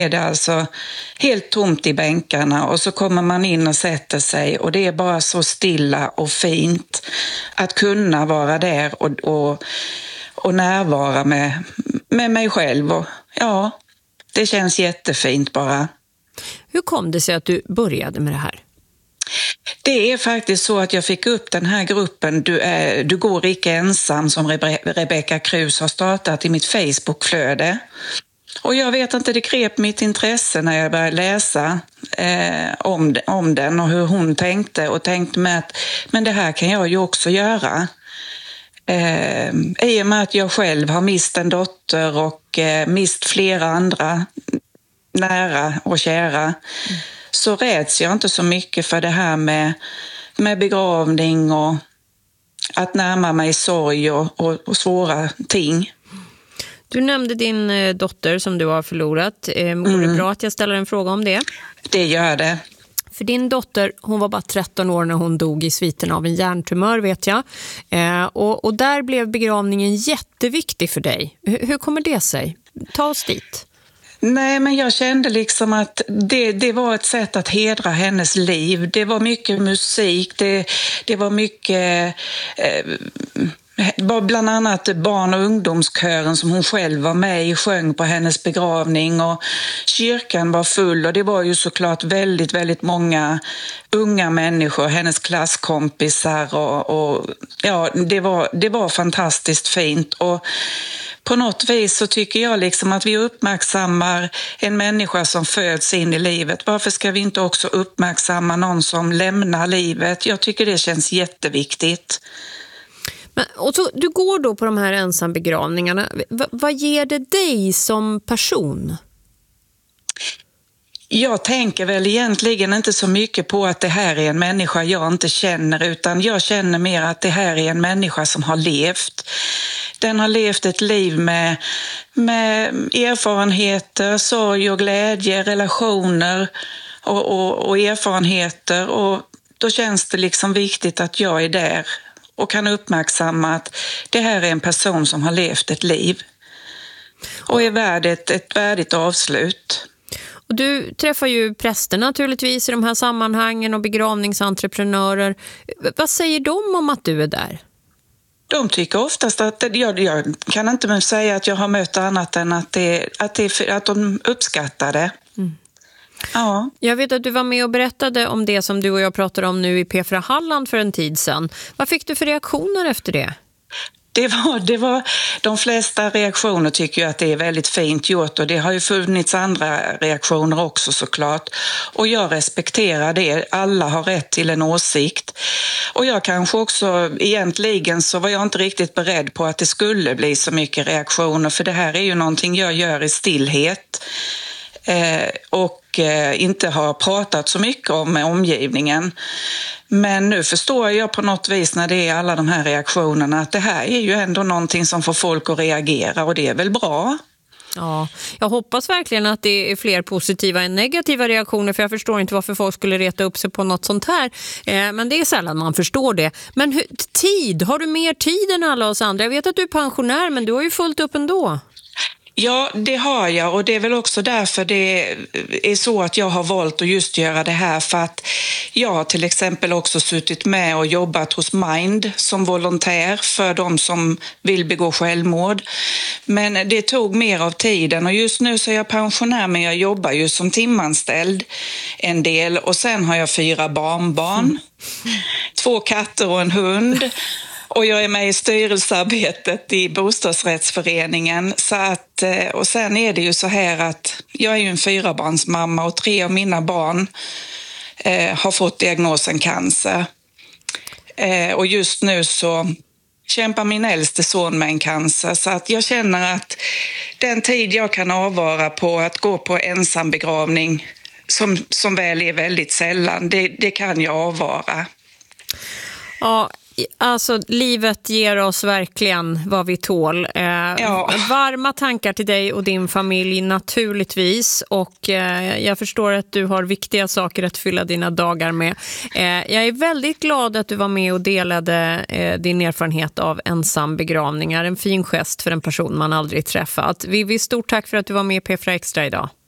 är det alltså helt tomt i bänkarna och så kommer man in och sätter sig och det är bara så stilla och fint att kunna vara där och närvara med mig själv. Och, ja, det känns jättefint bara. Hur kom det sig att du började med det här? Det är faktiskt så att jag fick upp den här gruppen Du går icke ensam som Rebecca Kruse har startat i mitt Facebookflöde. Och jag vet inte, det grep mitt intresse när jag började läsa om den och hur hon tänkte och tänkte med att men det här kan jag ju också göra. I och med att jag själv har mist en dotter och mist flera andra nära och kära så räds jag inte så mycket för det här med begravning och att närma mig sorg och svåra ting. Du nämnde din dotter som du har förlorat. Går det bra att jag ställer en fråga om det? Det gör det. För din dotter, hon var bara 13 år när hon dog i sviten av en hjärntumör, vet jag. Och där blev begravningen jätteviktig för dig. Hur kommer det sig? Ta oss dit. Nej, men jag kände liksom att det var ett sätt att hedra hennes liv. Det var mycket musik, det var mycket... bland annat barn- och ungdomskören som hon själv var med i sjöng på hennes begravning och kyrkan var full och det var ju såklart väldigt, väldigt många unga människor, hennes klasskompisar och ja, det var fantastiskt fint och på något vis så tycker jag liksom att vi uppmärksammar en människa som föds in i livet. Varför ska vi inte också uppmärksamma någon som lämnar livet? Jag tycker det känns jätteviktigt. Men, och så, du går då på de här ensambegravningarna. Vad ger det dig som person? Jag tänker väl egentligen inte så mycket på att det här är en människa jag inte känner utan jag känner mer att det här är en människa som har levt. Den har levt ett liv med erfarenheter, sorg och glädje, relationer och erfarenheter och då känns det liksom viktigt att jag är där och kan uppmärksamma att det här är en person som har levt ett liv och är värd ett värdigt avslut. Och du träffar ju präster naturligtvis i de här sammanhangen och begravningsentreprenörer. Vad säger de om att du är där? De tycker oftast att, jag kan inte säga att jag har mött annat än att de uppskattar det. Mm. Ja. Jag vet att du var med och berättade om det som du och jag pratade om nu i P4 Halland för en tid sedan. Vad fick du för reaktioner efter det? Det var de flesta reaktioner tycker jag att det är väldigt fint gjort och det har ju funnits andra reaktioner också såklart. Och jag respekterar det. Alla har rätt till en åsikt. Och jag kanske också, egentligen så var jag inte riktigt beredd på att det skulle bli så mycket reaktioner för det här är ju någonting jag gör i stillhet. Och inte har pratat så mycket om omgivningen. Men nu förstår jag på något vis när det är alla de här reaktionerna att det här är ju ändå någonting som får folk att reagera och det är väl bra. Ja, jag hoppas verkligen att det är fler positiva än negativa reaktioner för jag förstår inte varför folk skulle reta upp sig på något sånt här. Men det är sällan man förstår det. Men har du mer tid än alla oss andra? Jag vet att du är pensionär men du har ju fullt upp ändå. Ja, det har jag och det är väl också därför det är så att jag har valt att just göra det här för att jag har till exempel också suttit med och jobbat hos Mind som volontär för de som vill begå självmord. Men det tog mer av tiden och just nu så är jag pensionär men jag jobbar ju som timanställd en del och sen har jag 4 barnbarn, 2 katter och en hund. Och jag är med i styrelsearbetet i bostadsrättsföreningen. Så att, och sen är det ju så här att jag är ju en 4-barnsmamma och 3 av mina barn har fått diagnosen cancer. Och just nu så kämpar min äldste son med en cancer. Så att jag känner att den tid jag kan avvara på att gå på ensam begravning som väl är väldigt sällan, det kan jag avvara. Ja. Alltså, livet ger oss verkligen vad vi tål. Varma tankar till dig och din familj naturligtvis. Och jag förstår att du har viktiga saker att fylla dina dagar med. Jag är väldigt glad att du var med och delade din erfarenhet av ensambegravningar. En fin gest för en person man aldrig träffat. Vivi, stort tack för att du var med i P4 Extra idag.